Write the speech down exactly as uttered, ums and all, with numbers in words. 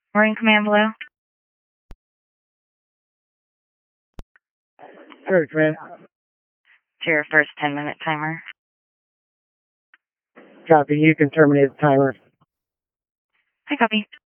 Marine Command below. Third, Command. To your first ten minute timer. Copy. You can terminate the timer. I copy.